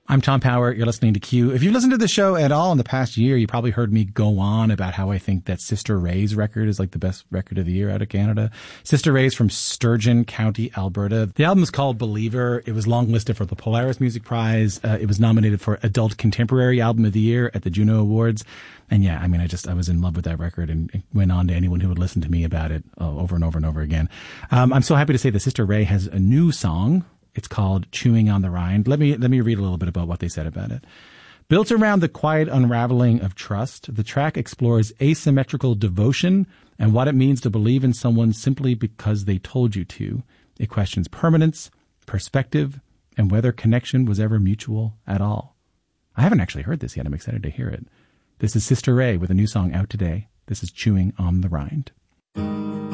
I'm Tom Power. You're listening to Q. If you've listened to the show at all in the past year, you probably heard me go on about how I think that Sister Ray's record is like the best record of the year out of Canada. Sister Ray's from Sturgeon County, Alberta. The album is called Believer. It was longlisted for the Polaris Music Prize. It was nominated for Adult Contemporary Album of the Year at the Juno Awards. And yeah, I mean, I was in love with that record and went on to anyone who would listen to me about it over and over and over again. I'm so happy to say that Sister Ray has a new song. It's called Chewing on the Rind. Let me read a little bit about what they said about it. Built around the quiet unraveling of trust, the track explores asymmetrical devotion and what it means to believe in someone simply because they told you to. It questions permanence, perspective, and whether connection was ever mutual at all. I haven't actually heard this yet. I'm excited to hear it. This is Sister Ray with a new song out today. This is Chewing on the Rind.